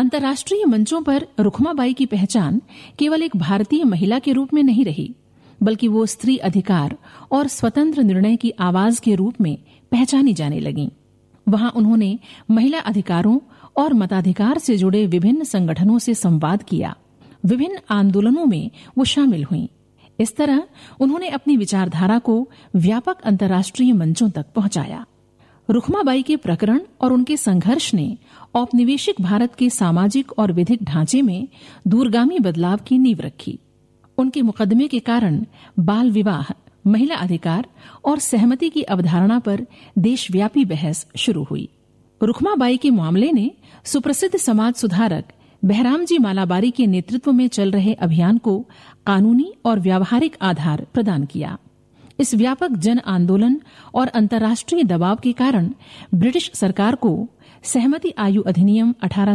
अंतर्राष्ट्रीय मंचों पर रुखमाबाई की पहचान केवल एक भारतीय महिला के रूप में नहीं रही, बल्कि वो स्त्री अधिकार और स्वतंत्र निर्णय की आवाज के रूप में पहचानी जाने लगीं। वहां उन्होंने महिला अधिकारों और मताधिकार से जुड़े विभिन्न संगठनों से संवाद किया। विभिन्न आंदोलनों में वो शामिल हुईं। इस तरह उन्होंने अपनी विचारधारा को व्यापक अंतर्राष्ट्रीय मंचों तक पहुंचाया। रुखमाबाई के प्रकरण और उनके संघर्ष ने औपनिवेशिक भारत के सामाजिक और विधिक ढांचे में दूरगामी बदलाव की नींव रखी। उनके मुकदमे के कारण बाल विवाह, महिला अधिकार और सहमति की अवधारणा पर देशव्यापी बहस शुरू हुई। रुखमाबाई के मामले ने सुप्रसिद्ध समाज सुधारक बहरामजी मालाबारी के नेतृत्व में चल रहे अभियान को कानूनी और व्यावहारिक आधार प्रदान किया। इस व्यापक जन आंदोलन और अंतर्राष्ट्रीय दबाव के कारण ब्रिटिश सरकार को सहमति आयु अधिनियम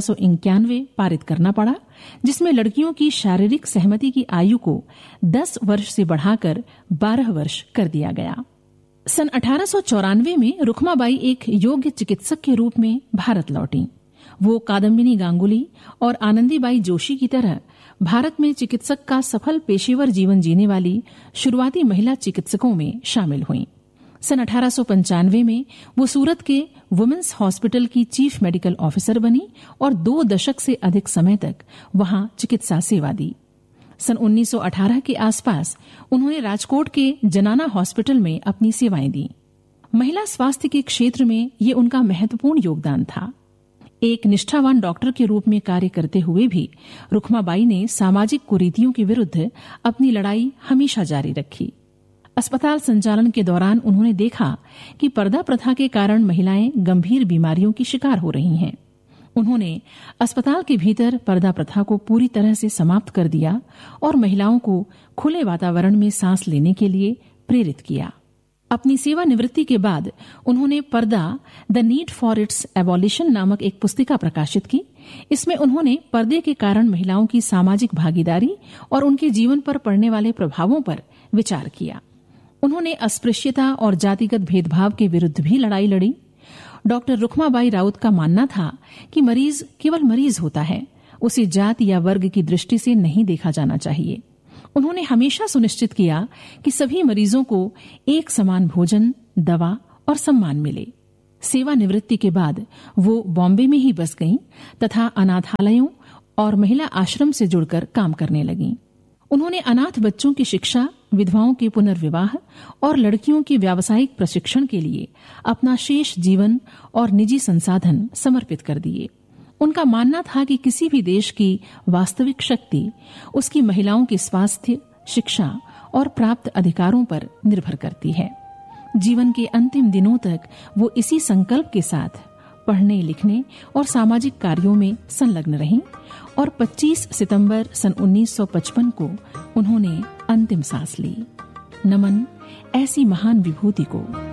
1891 पारित करना पड़ा, जिसमें लड़कियों की शारीरिक सहमति की आयु को 10 वर्ष से बढ़ाकर 12 वर्ष कर दिया गया। सन 1894 में रुखमाबाई एक योग्य चिकित्सक के रूप में भारत लौटी। वो कादम्बिनी गांगुली और आनंदीबाई जोशी की तरह भारत में चिकित्सक का सफल पेशेवर जीवन जीने वाली शुरुआती महिला चिकित्सकों में शामिल हुईं। सन 1895 में वो सूरत के वुमेन्स हॉस्पिटल की चीफ मेडिकल ऑफिसर बनी और 2 दशक से अधिक समय तक वहां चिकित्सा सेवा दी। सन 1918 के आसपास उन्होंने राजकोट के जनाना हॉस्पिटल में अपनी सेवाएं दी। महिला स्वास्थ्य के क्षेत्र में ये उनका महत्वपूर्ण योगदान था। एक निष्ठावान डॉक्टर के रूप में कार्य करते हुए भी रुखमाबाई ने सामाजिक कुरीतियों के विरुद्ध अपनी लड़ाई हमेशा जारी रखी। अस्पताल संचालन के दौरान उन्होंने देखा कि पर्दा प्रथा के कारण महिलाएं गंभीर बीमारियों की शिकार हो रही हैं। उन्होंने अस्पताल के भीतर पर्दा प्रथा को पूरी तरह से समाप्त कर दिया और महिलाओं को खुले वातावरण में सांस लेने के लिए प्रेरित किया। अपनी सेवानिवृत्ति के बाद उन्होंने पर्दा the need for its abolition नामक एक पुस्तिका प्रकाशित की। इसमें उन्होंने पर्दे के कारण महिलाओं की सामाजिक भागीदारी और उनके जीवन पर पड़ने वाले प्रभावों पर विचार किया। उन्होंने अस्पृश्यता और जातिगत भेदभाव के विरुद्ध भी लड़ाई लड़ी। डॉक्टर रुखमाबाई राउत का मानना था कि मरीज केवल मरीज होता है, उसे जाति या वर्ग की दृष्टि से नहीं देखा जाना चाहिए। उन्होंने हमेशा सुनिश्चित किया कि सभी मरीजों को एक समान भोजन, दवा और सम्मान मिले। सेवानिवृत्ति के बाद वो बॉम्बे में ही बस गईं तथा अनाथालयों और महिला आश्रम से जुड़कर काम करने लगीं। उन्होंने अनाथ बच्चों की शिक्षा, विधवाओं के पुनर्विवाह और लड़कियों के व्यावसायिक प्रशिक्षण के लिए अपना शेष जीवन और निजी संसाधन समर्पित कर दिए। उनका मानना था कि किसी भी देश की वास्तविक शक्ति उसकी महिलाओं के स्वास्थ्य, शिक्षा और प्राप्त अधिकारों पर निर्भर करती है। जीवन के अंतिम दिनों तक वो इसी संकल्प के साथ पढ़ने, लिखने और सामाजिक कार्यों में संलग्न रहीं और 25 सितंबर सन 1955 को उन्होंने अंतिम सांस ली। नमन ऐसी महान विभूति को।